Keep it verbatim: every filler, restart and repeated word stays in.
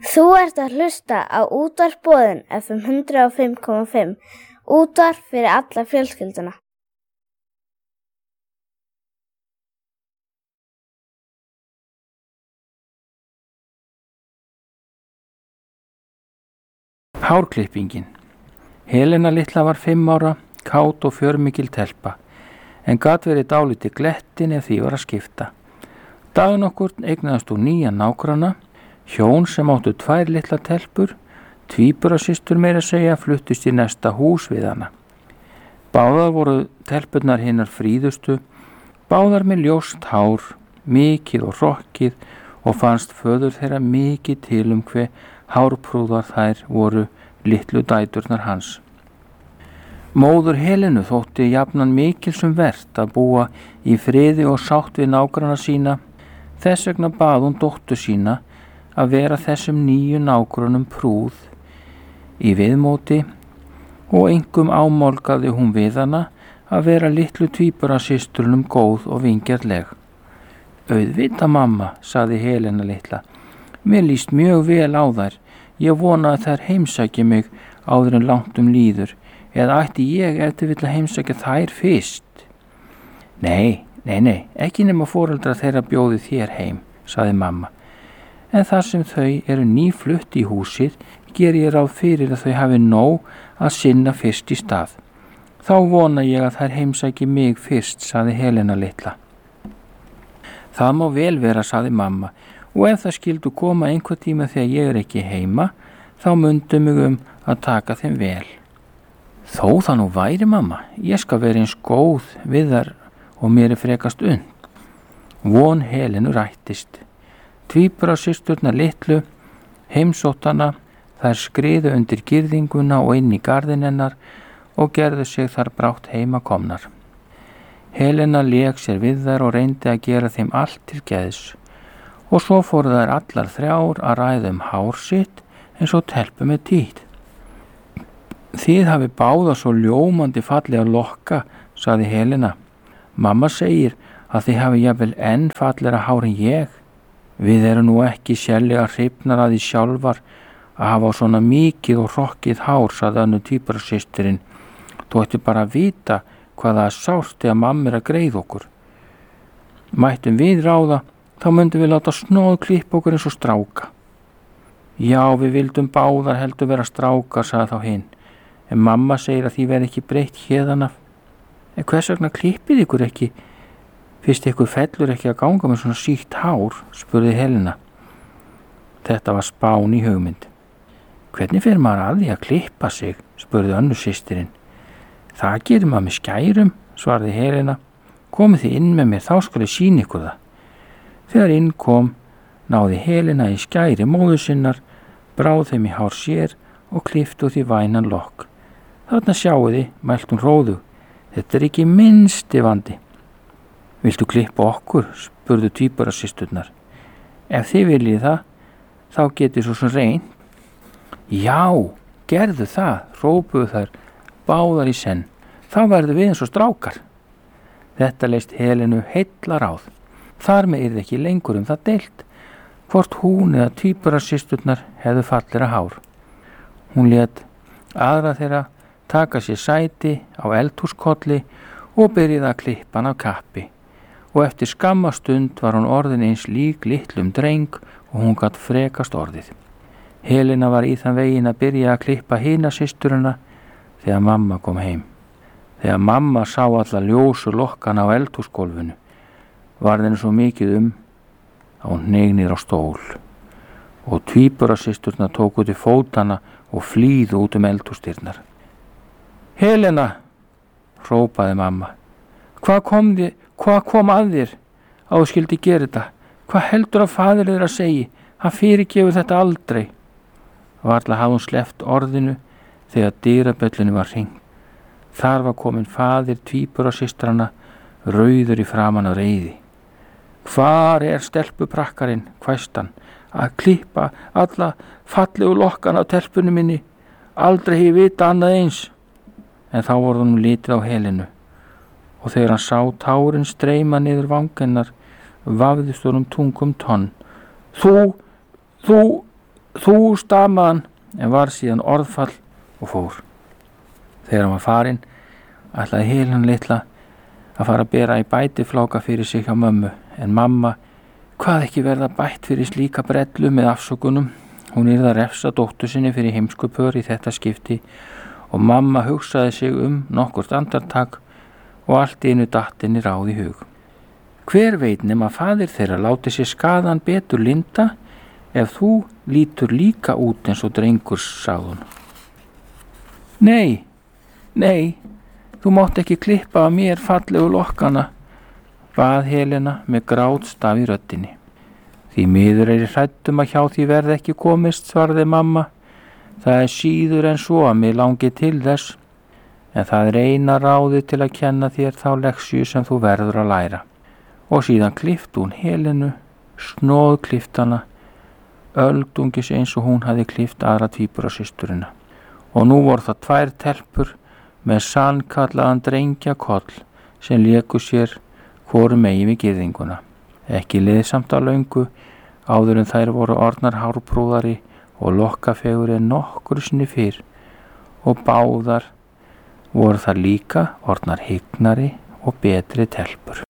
Þú ert að hlusta á Útvarp Boðin F M hundrað og fimm komma fimm, útvarp fyrir alla fjölskylduna. Hárklippingin. Helena litla var fimm ára, kát og fjörmikil telpa, en gat verið dálítið glettin ef því var að skipta. Daginn okkur eignaðist hún nýjan nágranna, hjón sem áttu tvær litla telpur, tvíburasystur meira að segja, fluttist í næsta hús við hana. Báðar voru telpurnar hinnar fríðustu, báðar með ljóst hár, mikið og hrokkið, og fannst föður þeirra mikið til um hve hárprúðar þær voru litlu dæturnar hans. Móður Helenu þótti jafnan mikilsum vert að búa í friði og sátt við nágranna sína, þess vegna bað hún dóttur sína að vera þessum nýju nágrannum prúð í viðmóti og einkum ámálgaði hún við hana að vera litlu tvíburasysturnum góð og vingjarnleg. Auðvitað mamma, sagði Helena litla, mér líst mjög vel á þær, ég vona að þær heimsækja mig áður en langt um líður, eða ætti ég eftir vill að heimsækja þær fyrst? Nei, nei, nei, ekki nema foreldrar þeirra bjóði þér heim, sagði mamma. En þar sem þau eru nýflutt í húsið, ger ég ráð fyrir að þau hafi nóg að sinna fyrst í stað. Þá vona ég að þær heimsæki mig fyrst, sagði Helena litla. Það má vel vera, sagði mamma, og ef það skildu koma einhver tíma þegar ég er ekki heima, þá mundu mig um að taka þeim vel. Þó það nú væri, mamma, ég skal vera eins góð við þar og mér er frekast und. Von Helenu rættist. Tvíburasysturnar litlu, heimsóttana, þær skriðu undir girðinguna og inn í garðinn hennar og gerðu sig þar brátt heima komnar. Helena lék sér við þær og reyndi að gera þeim allt til geðs, og svo fóru þær allar þrjár að ræða um hár sitt eins og telpu með tíð. Þið hafi báða svo ljómandi fallega lokka, sagði Helena. Mamma segir að þið hafi jafnvel enn fallegra hár en ég. Við erum nú ekki sérlega hrifnar að því sjálfar að hafa svona mikið og hrokkið hár, sagði önnur tvíburasystirinn. Þú ætti bara að vita hvað það er sárt þegar mamma er að greiða okkur. Mættum við ráða, þá myndum við láta snóð klippa okkur eins og stráka. Já, við vildum báðar heldur vera strákar, sagði þá hinn. En mamma segir að því verði ekki breytt héðan af. En hvers vegna klippið ykkur ekki? Fyrst ykkur fellur ekki að ganga með svona sítt hár, spurði Helena. Þetta var spán í hugmynd. Hvernig fer maður að því að klippa sig, spurði önnur systirinn. Það gerir maður með skærum, svarði Helena. Komið þið inn með mér, þá skal ég sýna ykkur það. Þegar inn kom, náði Helena í skæri móður sinnar, bráð þeim í hár sér og klippti því vænan lokk. Þarna sjáuði, mælt hún hróðu. Þetta er ekki minnsti vandi. Viltu klippa okkur, spurðu tvíburasysturnar. Ef þið viljið það, þá getið svo sem reynd. Já, gerðu það, hrópuðu þær, báðar í senn. Þá verðu við eins og strákar. Þetta leist Helenu heilla ráð. Þar með yrði ekki lengur um það deilt, hvort hún eða tvíburasysturnar hefðu fallera hár. Hún lét aðra þeirra taka sér sæti á eldhúskolli og byrjaði að klippa hann af kappi. Og eftir skamma stund var hún orðin eins lík litlum dreng og hún gat frekast orðið. Helena var í þann veginn að byrja að klippa hina systurina þegar mamma kom heim. Þegar mamma sá alla ljósu lokkana á eldhúsgólfinu, var henni svo mikið um að hún hneig niður á stól og tvíburasysturnar tóku til fótana og flýðu út um eldhúsdyrnar. Helena, hrópaði mamma, hvað kom þið? Hvað kom að þér að þú skildi gera þetta? Hvað heldur að faðir þér að segja? Hann fyrirgefur þetta aldrei. Varla hafði hún sleppt orðinu þegar dyrabjöllunni var hringt. Þar var komin faðir tvíburasystranna, rauður í framan af reiði. Hvar er stelpuprakkarinn, hvæsti hann, að klippa alla fallegu lokkana á telpunni minni? Aldrei hef ég vita annað eins. En þá voru honum litið á Helenu. Og þegar hann sá tárin streyma niður vangennar, vafðist honum tungum tonn. Þú, þú, Þú stamaðan en var síðan orðfall og fór. Þegar hann var farinn ætlaði Helena litla að fara að bera í bætifláka fyrir sig hjá mömmu, en mamma hvað ekki verða bætt fyrir slíka brellu með afsökunum. Hún yrði að refsa dóttur sinni fyrir heimskupör í þetta skipti og mamma hugsaði sig um nokkurt andartak og allt í einu datt henni ráð í hug. Hver veit nema faðir þeirra láti sér skaðan betur linda ef þú lítur líka út eins og drengur, sagði hún. Nei, nei, þú mátt ekki klippa af mér fallegu lokkana, bað Helena með grátstaf í röddinni. Því miður er ég hrædd um að hjá því verði ekki komist, svaraði mamma. Það er síður en svo að mig langi til þess, en það er eina ráði til að kenna þér þá leksju sem þú verður að læra. Og síðan klippti hún Helenu, snóð klipptana, öldungis eins og hún hafði klippt aðra tvíburasysturina. Og nú voru það tvær telpur með sannkallaðan drengjakoll sem léku sér hvoru megin við girðinguna. Ekki liðsamt á löngu áður en þær voru orðnar hárprúðari og lokkafeguri en nokkru sinni fyrr, og báðar voru þar líka orðnar hygnari og betri telpur.